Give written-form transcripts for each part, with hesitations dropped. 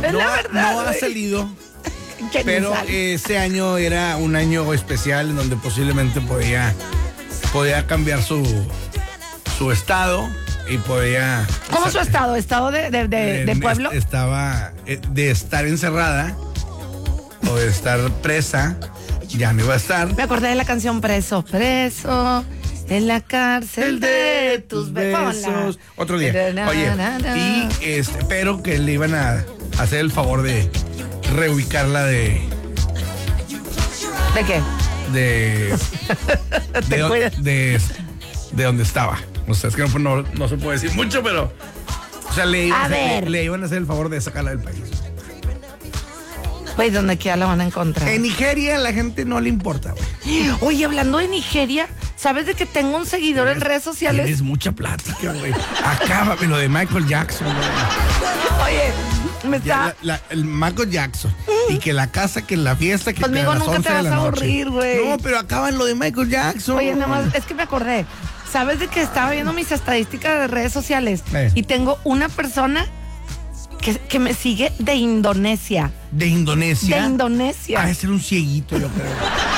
Es la verdad. No ha salido. Que Pero ese año era un año especial en donde posiblemente podía cambiar su estado y podía... ¿Cómo su estado? ¿Estado de pueblo? Estaba de estar encerrada o de estar presa, ya no iba a estar. Me acordé de la canción Preso, preso en la cárcel de tus besos. Otro día. Oye, y pero que le iban a hacer el favor de reubicarla ¿De qué? de donde estaba. O sea, es que no se puede decir mucho, pero o sea, le iban a hacer el favor de sacarla del país. Pues donde quiera la van a encontrar. En Nigeria a la gente no le importa, güey. Oye, hablando de Nigeria, ¿sabes de que tengo un seguidor en redes sociales? Tienes mucha plática, güey. Acábame lo de Michael Jackson, güey. Oye, me está... el Michael Jackson. Y que la casa, que la fiesta, que conmigo a las nunca 11 te vas de la a noche. aburrir, güey. No, pero acaban lo de Michael Jackson. Oye, nada más, es que me acordé. ¿Sabes de que estaba viendo mis estadísticas de redes sociales? Y tengo una persona que me sigue de Indonesia. ¿De Indonesia? De Indonesia. Ah, ser un cieguito, yo creo.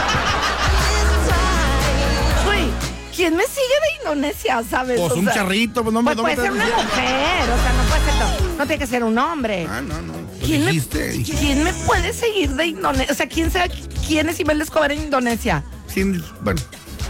Güey, ¿quién me sigue de Indonesia, sabes? Pues un charrito, pues no me... Pues puede ser una mujer, o sea, no puede ser... No tiene que ser un hombre. Ah, no. ¿Quién me puede seguir de Indonesia? O sea, ¿quién es Imelda Escobar en Indonesia? Bueno,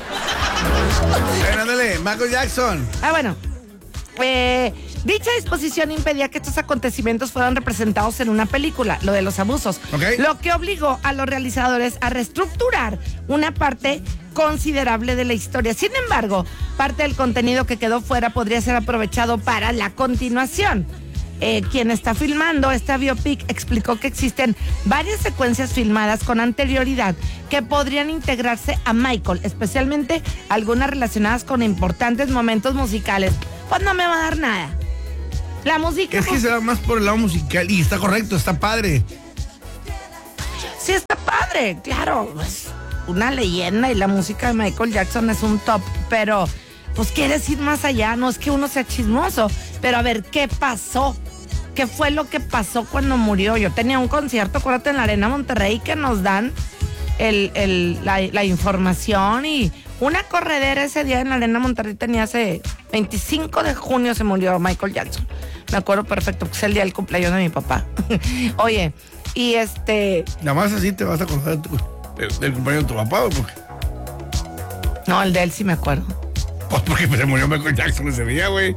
ándale, Michael Jackson. Bueno. Dicha disposición impedía que estos acontecimientos fueran representados en una película, lo de los abusos, lo que obligó a los realizadores a reestructurar una parte considerable de la historia. Sin embargo, parte del contenido que quedó fuera podría ser aprovechado para la continuación. Quien está filmando esta biopic explicó que existen varias secuencias filmadas con anterioridad que podrían integrarse a Michael, especialmente algunas relacionadas con importantes momentos musicales. Pues no me va a dar nada. La música... Es que se va más por el lado musical y está correcto, está padre. Sí, está padre, claro. Es una leyenda y la música de Michael Jackson es un top, pero pues quieres ir más allá, no es que uno sea chismoso, pero a ver, ¿qué pasó? ¿Qué fue lo que pasó cuando murió? Yo tenía un concierto, acuérdate, en la Arena Monterrey, que nos dan la información, y una corredera ese día en la Arena Monterrey tenía hace 25 de junio se murió Michael Jackson. Me acuerdo perfecto, porque es el día del cumpleaños de mi papá. Oye, y nada más así te vas a acordar del cumpleaños de tu papá, ¿o por qué? No, el de él sí me acuerdo. Pues porque se murió Michael Jackson ese día, güey.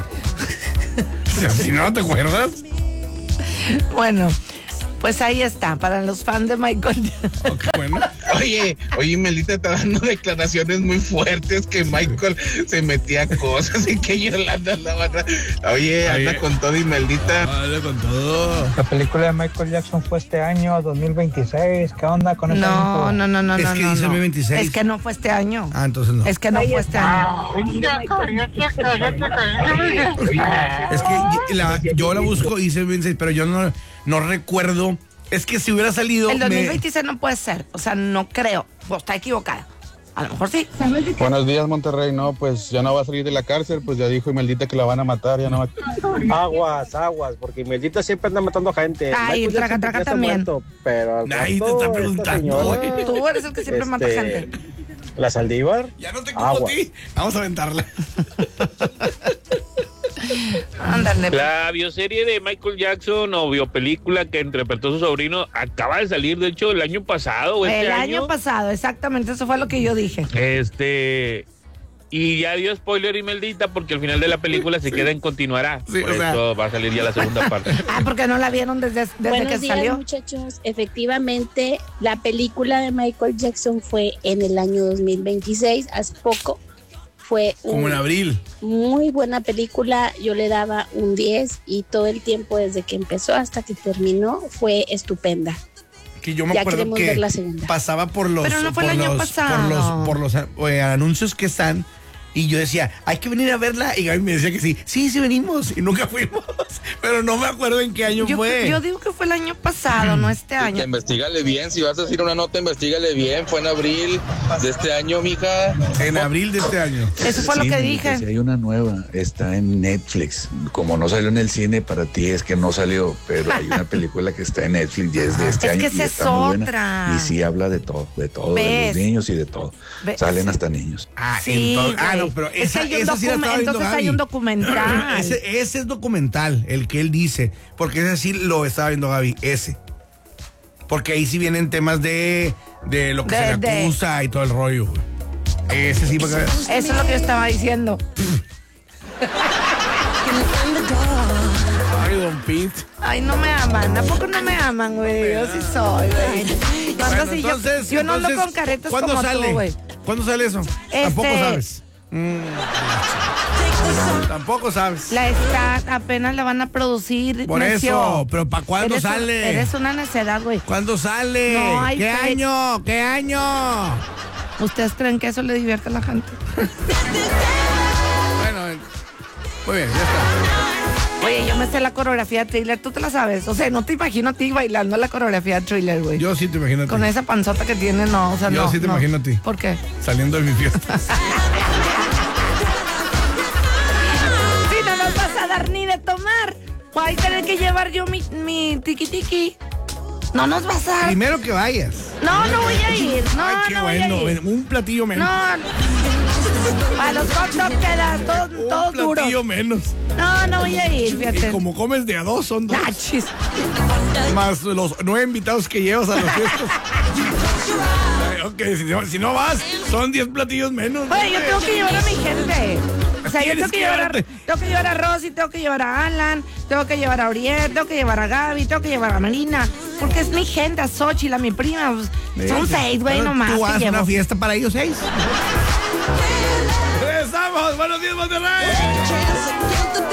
Si no te acuerdas. Bueno, pues ahí está, para los fans de Michael Jackson. Okay, bueno. Oye, Melita está dando declaraciones muy fuertes que Michael se metía cosas y que Yolanda andaba... Oye, anda con todo y Meldita. Anda con todo. La película de Michael Jackson fue este año, 2026. ¿Qué onda con eso? No. Es que dice 2026. Es que no fue este año. Ah, entonces no. Es que no fue este año. Es que yo la busco y dice 2026, pero yo no recuerdo. Es que si hubiera salido... El 2026 no puede ser, o sea, no creo. Pues está equivocada. A lo mejor sí. Buenos días, Monterrey. No, pues ya no va a salir de la cárcel, pues ya dijo Imeldita que la van a matar, ya no va... Aguas, porque Imeldita siempre anda matando gente. Ay, traga también. Muerto, pero nadie te está preguntando. Tú eres el que siempre mata gente. ¿La Saldívar? Ya no te culpo a ti. Vamos a aventarla. Ándale. La bioserie de Michael Jackson o biopelícula que interpretó su sobrino acaba de salir, de hecho, el año pasado o el año pasado, exactamente, eso fue lo que yo dije. Y ya dio spoiler, Imeldita, porque al final de la película se queda en continuará. Sí, por eso va a salir ya la segunda parte. Porque no la vieron desde Buenos que días, salió. Muchachos, efectivamente, la película de Michael Jackson fue en el año 2026, hace poco. Fue como en abril. Muy buena película, yo le daba un 10 y todo el tiempo desde que empezó hasta que terminó fue estupenda. Que yo me acuerdo que ver la segunda. Pasaba por los... Pero no fue el año pasado. Por los anuncios que están Y yo decía, hay que venir a verla. Y Gaby me decía que sí. Sí venimos. Y nunca fuimos. Pero no me acuerdo en qué año fue. Yo digo que fue el año pasado, no este año. Investígale bien. Si vas a decir una nota, investígale bien. Fue en abril de este año, mija. En abril de este año. Eso fue lo que dije. Si hay una nueva, está en Netflix. Como no salió en el cine, para ti es que no salió. Pero hay una película que está en Netflix y es de este año. Es que esa es otra. Y sí habla de todo, de los niños y de todo. Salen hasta niños. Sí, no, pero esa sí la estaba viendo entonces Gaby. hay un documental. Ese es documental, el que él dice, porque ese sí lo estaba viendo Gaby, ese. Porque ahí sí vienen temas de lo que se le acusa y todo el rollo. Ese sí, porque... Eso es lo que yo estaba diciendo. Ay, don Pete. Ay, no me aman. ¿A poco no me aman, güey? Yo sí soy, güey. Bueno, entonces, yo no ando con caretas como sale? tú, güey. ¿Cuándo sale eso? Tampoco sabes. Tampoco sabes. Apenas la van a producir. Por eso, pero ¿para cuándo sale? Eres una necedad, güey. ¿Cuándo sale? No hay ¿Qué año? ¿Qué año? ¿Ustedes creen que eso le divierte a la gente? Bueno, muy bien, ya está. Oye, yo me sé la coreografía de Thriller, ¿tú te la sabes? O sea, no te imagino a ti bailando la coreografía de Thriller, güey. Yo sí te imagino a ti. Con esa panzota que tiene, no, o sea, no. Yo sí te imagino a ti. ¿Por qué? Saliendo de mi fiesta. Si no nos vas a dar ni de tomar, voy a tener que llevar yo mi tiki-tiki. No nos vas a dar. Primero que vayas. No voy a ir. No, ay, qué no bueno, voy a ir. Un platillo menos. No. A los hot dogs queda todo duro. Un platillo menos. No voy a ir, fíjate. Y como comes de a dos, son dos. Nachis. Más los 9 invitados que llevas a los fiestas. Ok, si no vas, son 10 platillos menos. Oye, yo tengo que llevar a mi gente. O sea, yo tengo que llevar a Rosy, tengo que llevar a Alan, tengo que llevar a Uriel, tengo que llevar a Gaby, tengo que llevar a Marina. Porque es mi gente, a Xochitl, a mi prima. Pues, son 6, güey, nomás. Tú vas a llevo. una fiesta para ellos 6. ¡Regresamos! ¡Buenos días, Monterrey!